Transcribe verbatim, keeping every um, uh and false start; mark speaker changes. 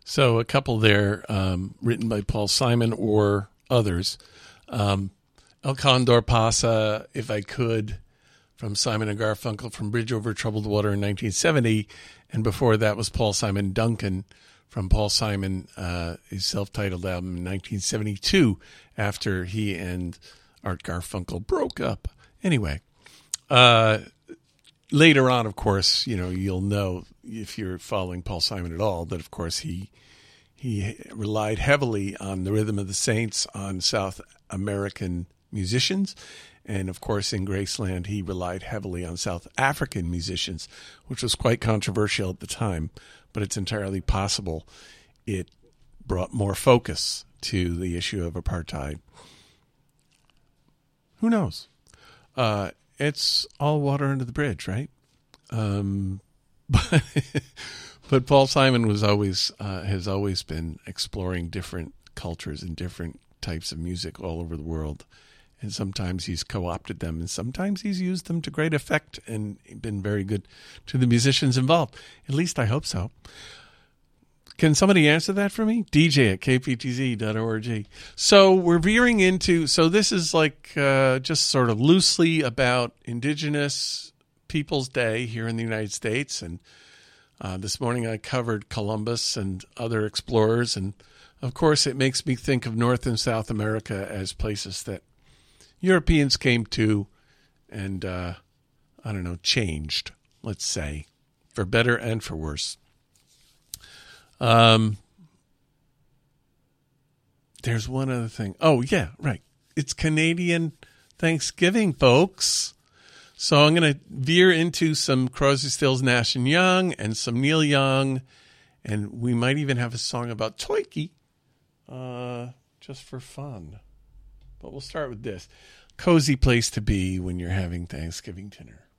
Speaker 1: So a couple there, um, written by Paul Simon or others. Um, El Condor Pasa, If I Could, from Simon and Garfunkel, from Bridge Over Troubled Water in nineteen seventy. And before that was Paul Simon Duncan from Paul Simon, uh, his self-titled album in nineteen seventy-two, after he and Art Garfunkel broke up. Anyway, uh, later on, of course, you know, you'll know if you're following Paul Simon at all that, of course, he he relied heavily on the Rhythm of the Saints, on South American musicians. And, of course, in Graceland, he relied heavily on South African musicians, which was quite controversial at the time. But it's entirely possible it brought more focus to the issue of apartheid. Who knows? Uh, it's all water under the bridge, right? Um, but, but Paul Simon was always uh, has always been exploring different cultures and different types of music all over the world. And sometimes he's co-opted them, and sometimes he's used them to great effect and been very good to the musicians involved. At least I hope so. Can somebody answer that for me? D J at K P T Z dot org. So we're veering into, so this is like uh, just sort of loosely about Indigenous Peoples Day here in the United States. And uh, this morning I covered Columbus and other explorers. And of course it makes me think of North and South America as places that Europeans came to and, uh, I don't know, changed, let's say, for better and for worse. Um, there's one other thing. Oh, yeah, right. It's Canadian Thanksgiving, folks. So I'm going to veer into some Crosby, Stills, Nash and Young and some Neil Young, and we might even have a song about Toiki, uh, just for fun. But we'll start with this. Cozy place to be when you're having Thanksgiving dinner.